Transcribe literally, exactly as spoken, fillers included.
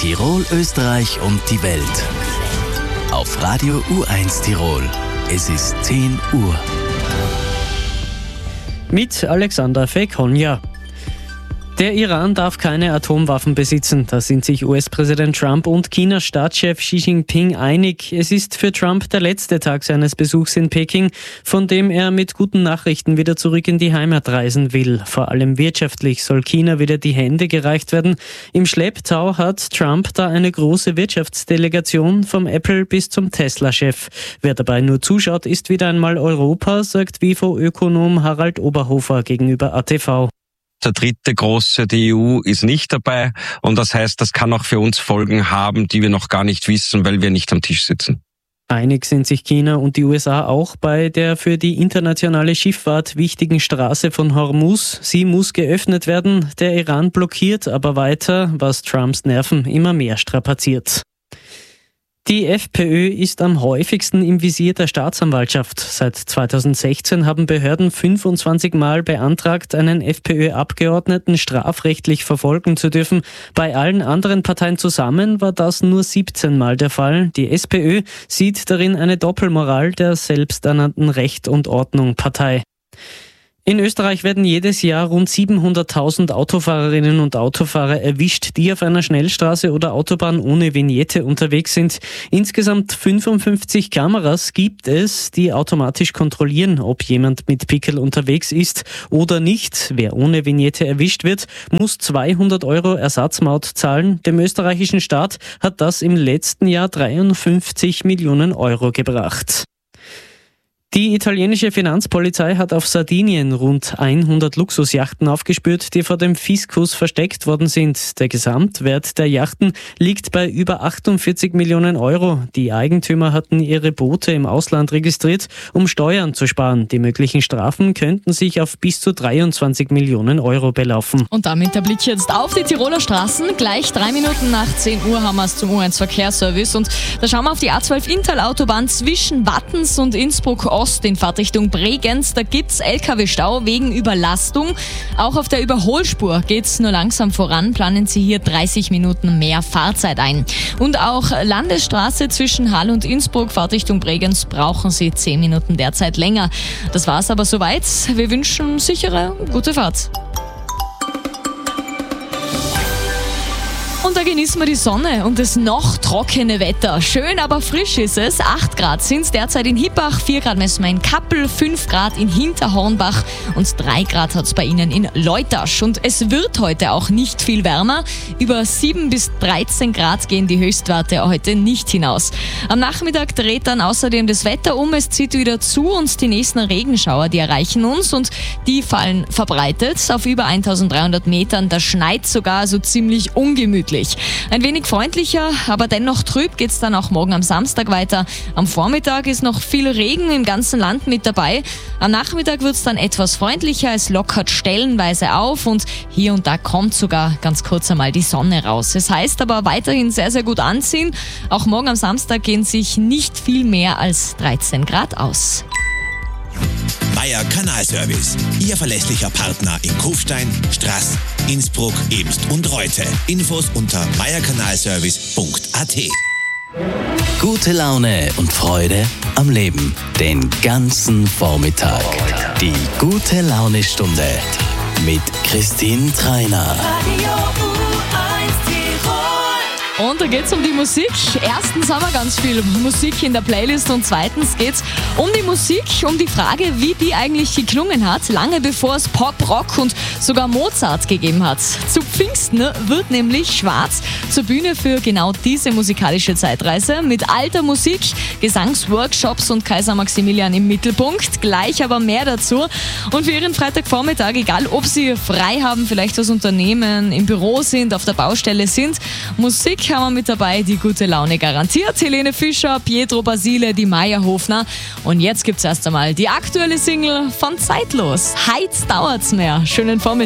Tirol, Österreich und die Welt. Auf Radio U eins Tirol. Es ist zehn Uhr. Mit Alexander Fekonja. Der Iran darf keine Atomwaffen besitzen. Da sind sich U S-Präsident Trump und Chinas Staatschef Xi Jinping einig. Es ist für Trump der letzte Tag seines Besuchs in Peking, von dem er mit guten Nachrichten wieder zurück in die Heimat reisen will. Vor allem wirtschaftlich soll China wieder die Hände gereicht werden. Im Schlepptau hat Trump da eine große Wirtschaftsdelegation vom Apple bis zum Tesla-Chef. Wer dabei nur zuschaut, ist wieder einmal Europa, sagt W I F O-Ökonom Harald Oberhofer gegenüber A T V. Der dritte große, die E U, ist nicht dabei und das heißt, das kann auch für uns Folgen haben, die wir noch gar nicht wissen, weil wir nicht am Tisch sitzen. Einig sind sich China und die U S A auch bei der für die internationale Schifffahrt wichtigen Straße von Hormuz. Sie muss geöffnet werden. Der Iran blockiert aber weiter, was Trumps Nerven immer mehr strapaziert. Die FPÖ ist am häufigsten im Visier der Staatsanwaltschaft. Seit zweitausendsechzehn haben Behörden fünfundzwanzig Mal beantragt, einen FPÖ-Abgeordneten strafrechtlich verfolgen zu dürfen. Bei allen anderen Parteien zusammen war das nur siebzehn Mal der Fall. Die SPÖ sieht darin eine Doppelmoral der selbsternannten Recht und Ordnung Partei. In Österreich werden jedes Jahr rund siebenhunderttausend Autofahrerinnen und Autofahrer erwischt, die auf einer Schnellstraße oder Autobahn ohne Vignette unterwegs sind. Insgesamt fünfundfünfzig Kameras gibt es, die automatisch kontrollieren, ob jemand mit Pickel unterwegs ist oder nicht. Wer ohne Vignette erwischt wird, muss zweihundert Euro Ersatzmaut zahlen. Dem österreichischen Staat hat das im letzten Jahr dreiundfünfzig Millionen Euro gebracht. Die italienische Finanzpolizei hat auf Sardinien rund hundert Luxusjachten aufgespürt, die vor dem Fiskus versteckt worden sind. Der Gesamtwert der Yachten liegt bei über achtundvierzig Millionen Euro. Die Eigentümer hatten ihre Boote im Ausland registriert, um Steuern zu sparen. Die möglichen Strafen könnten sich auf bis zu dreiundzwanzig Millionen Euro belaufen. Und damit der Blick jetzt auf die Tiroler Straßen. Gleich drei Minuten nach zehn Uhr haben wir es zum U eins Verkehrsservice. Und da schauen wir auf die A zwölf Inntal-Autobahn zwischen Wattens und Innsbruck Ost in Fahrtrichtung Bregenz. Da gibt's L K W-Stau wegen Überlastung. Auch auf der Überholspur geht's nur langsam voran. Planen Sie hier dreißig Minuten mehr Fahrzeit ein. Und auch Landesstraße zwischen Hall und Innsbruck, Fahrtrichtung Bregenz, brauchen Sie zehn Minuten derzeit länger. Das war's aber soweit. Wir wünschen sichere, gute Fahrt. Und da genießen wir die Sonne und das noch trockene Wetter. Schön, aber frisch ist es. acht Grad sind es derzeit in Hippach, vier Grad messen wir in Kappel, fünf Grad in Hinterhornbach und drei Grad hat es bei Ihnen in Leutasch. Und es wird heute auch nicht viel wärmer. Über sieben bis dreizehn Grad gehen die Höchstwerte heute nicht hinaus. Am Nachmittag dreht dann außerdem das Wetter um. Es zieht wieder zu und die nächsten Regenschauer, die erreichen uns und die fallen verbreitet auf über eintausenddreihundert Metern. Da schneit sogar so ziemlich ungemütlich. Ein wenig freundlicher, aber dennoch trüb geht's dann auch morgen am Samstag weiter. Am Vormittag ist noch viel Regen im ganzen Land mit dabei. Am Nachmittag wird's dann etwas freundlicher, es lockert stellenweise auf und hier und da kommt sogar ganz kurz einmal die Sonne raus. Es heißt aber weiterhin sehr, sehr gut anziehen. Auch morgen am Samstag gehen sich nicht viel mehr als dreizehn Grad aus. Meier Kanalservice, Ihr verlässlicher Partner in Kufstein, Straß, Innsbruck, Ebst und Reute. Infos unter meier kanalservice punkt a t. Gute Laune und Freude am Leben. Den ganzen Vormittag. Die gute Laune-Stunde mit Christine Treiner. Und da geht's um die Musik. Erstens haben wir ganz viel Musik in der Playlist und zweitens geht's um die Musik, um die Frage, wie die eigentlich geklungen hat, lange bevor es Pop, Rock und sogar Mozart gegeben hat. Zu Pfingsten wird nämlich Schwarz zur Bühne für genau diese musikalische Zeitreise mit alter Musik, Gesangsworkshops und Kaiser Maximilian im Mittelpunkt. Gleich aber mehr dazu. Und für Ihren Freitagvormittag, egal ob Sie frei haben, vielleicht das Unternehmen, im Büro sind, auf der Baustelle sind, Musik haben wir mit dabei, die gute Laune garantiert. Helene Fischer, Pietro Basile, die Meierhofner. Und jetzt gibt's erst einmal die aktuelle Single von Zeitlos. Heiz dauert's mehr. Schönen Vormittag.